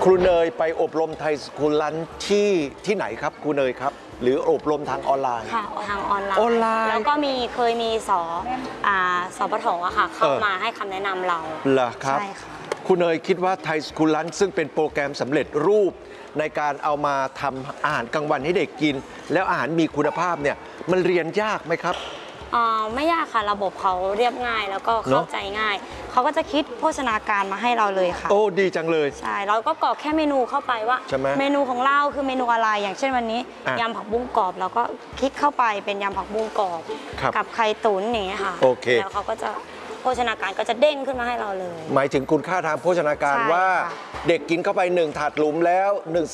ครูเนยไปอบรมไทยสคูลลันช์ที่ไหนครับครูเนยครับหรืออบรมทางออนไลน์ค่ะทางออนไลน์ออนไลน์แล้วก็เคยมีสปท.อะค่ะเข้ามาให้คำแนะนำเราเหรอครับใช่ค่ะครูเนยคิดว่าไทยสคูลลันช์ซึ่งเป็นโปรแกรมสำเร็จรูปในการเอามาทำอาหารกลางวันให้เด็กกิน แล้วอาหารมีคุณภาพเนี่ยมันเรียนยากไหมครับไม่ยากค่ะระบบเขาเรียบง่ายแล้วก็เข้าใจง่ายเขาก็จะคิดโภชนาการมาให้เราเลยค่ะโอ้ดีจังเลยใช่เราก็กรอกแค่เมนูเข้าไปว่าเมนูของเราคือเมนูอะไรอย่างเช่นวันนี้ยำผักบุ้งกรอบเราก็คลิกเข้าไปเป็นยำผักบุ้งกรอบกับไข่ตุ๋นอย่างเงี้ยค่ะแล้วเขาก็จะโภชนาการก็จะเด้งขึ้นมาให้เราเลยหมายถึงคุณค่าทางโภชนาการว่าเด็กกินเข้าไป1ถาดหลุมแล้ว1